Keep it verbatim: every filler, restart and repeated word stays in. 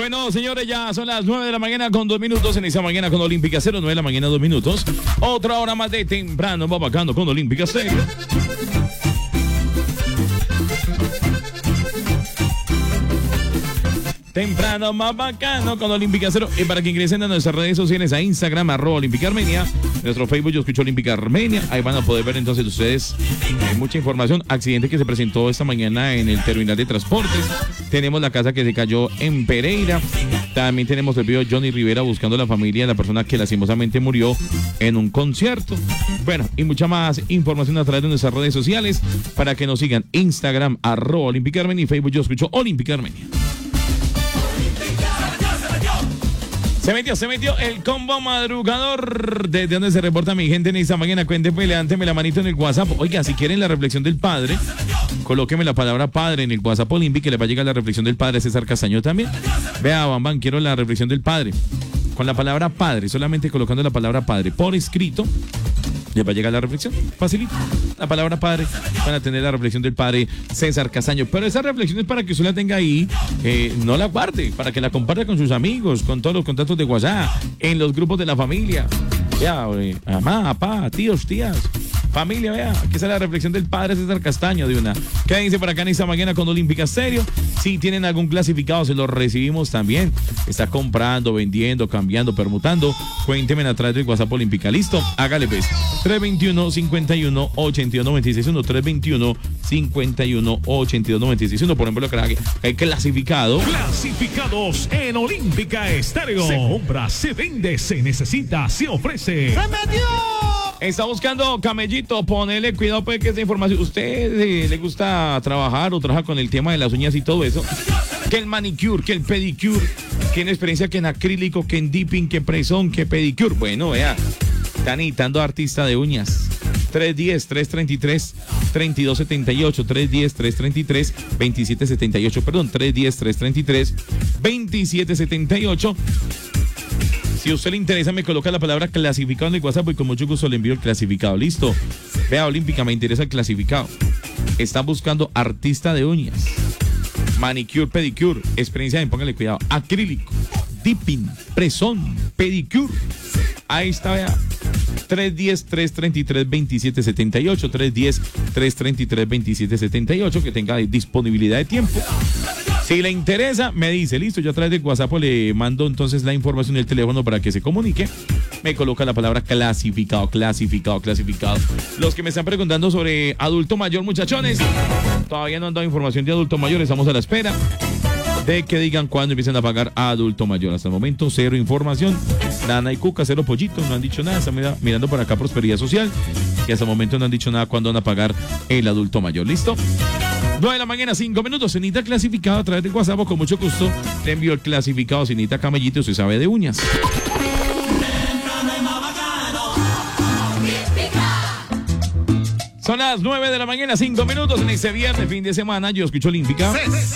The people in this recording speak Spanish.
Bueno, señores, ya son las nueve de la mañana con dos minutos en esa mañana con Olímpica Cero, nueve de la mañana, dos minutos. Otra hora más de temprano, va bacano con Olímpica Cero. Temprano más bacano con Olímpica Cero. Y para que ingresen a nuestras redes sociales, a Instagram, arroba Olímpica Armenia, nuestro Facebook, Yo Escucho Olímpica Armenia. Ahí van a poder ver entonces ustedes eh, mucha información. Accidente que se presentó esta mañana en el terminal de transportes. Tenemos la casa que se cayó en Pereira. También tenemos el video de Johnny Rivera buscando a la familia de la persona que lastimosamente murió en un concierto. Bueno, y mucha más información a través de nuestras redes sociales para que nos sigan. Instagram, arroba Olímpica Armenia, y Facebook, Yo Escucho Olímpica Armenia. Se metió, se metió el combo madrugador. ¿Desde donde se reporta mi gente en esta mañana? Cuénteme, levánteme la manito en el WhatsApp. Oiga, si quieren la reflexión del padre, colóqueme la palabra padre en el WhatsApp Olímpica, que le va a llegar la reflexión del padre César Castaño también. Vea, Bam Bam, quiero la reflexión del padre. Con la palabra padre, solamente colocando la palabra padre por escrito, les va a llegar la reflexión. Facilito. La palabra padre, van a tener la reflexión del padre César Castaño. Pero esa reflexión es para que usted la tenga ahí, eh, no la guarde, para que la comparte con sus amigos, con todos los contactos de WhatsApp, en los grupos de la familia. Vea, eh, mamá, papá, tíos, tías, familia, vea, aquí está la reflexión del padre César Castaño de una. ¿Qué dice por acá en esta mañana con Olímpica Stereo? Si tienen algún clasificado, se lo recibimos también. Está comprando, vendiendo, cambiando, permutando. Cuéntenme a través del WhatsApp Olímpica. ¿Listo? Hágale pues. tres veintiuno, cincuenta y uno, ochenta y dos, noventa y seis, uno. tres veintiuno, cincuenta y uno, ochenta y dos, noventa y seis, uno. Por ejemplo, que hay clasificado. Clasificados en Olímpica Estéreo. Se compra, se vende, se necesita, se ofrece. ¡Se metió! Está buscando camellito, ponele cuidado pues que esta información, usted eh, le gusta trabajar o trabaja con el tema de las uñas y todo eso, que el manicure, que el pedicure, que en experiencia que en acrílico, que en dipping, que presón, que pedicure, bueno, vea, está necesitando artista de uñas. tres uno cero, tres tres tres, tres dos siete ocho, tres uno cero, tres tres tres, dos siete siete ocho, perdón, tres uno cero, tres tres tres, dos siete siete ocho. Si a usted le interesa, me coloca la palabra clasificado en el WhatsApp y con mucho gusto le envío el clasificado. Listo. Vea, Olímpica, me interesa el clasificado. Están buscando artista de uñas, manicure, pedicure, experiencia de, póngale cuidado, acrílico, dipping, presón, pedicure. Ahí está, vea. tres uno cero, tres tres tres, dos siete siete ocho, tres uno cero, tres tres tres, dos siete siete ocho, que tenga disponibilidad de tiempo. Si le interesa, me dice, listo, yo a través de WhatsApp le mando entonces la información del teléfono para que se comunique. Me coloca la palabra clasificado, clasificado, clasificado. Los que me están preguntando sobre adulto mayor, muchachones, todavía no han dado información de adulto mayor, estamos a la espera de que digan cuándo empiezan a pagar a adulto mayor. Hasta el momento, cero información. Nana y Cuca, cero pollito, no han dicho nada. Están mirando por acá Prosperidad Social y hasta el momento no han dicho nada cuándo van a pagar el adulto mayor. ¿Listo? nueve de la mañana, cinco minutos. Se necesita clasificado a través de WhatsApp. Con mucho gusto le envío el clasificado. Si necesita camellito, usted sabe de uñas. Son las nueve de la mañana, cinco minutos en este viernes, fin de semana. Yo escucho Olímpica.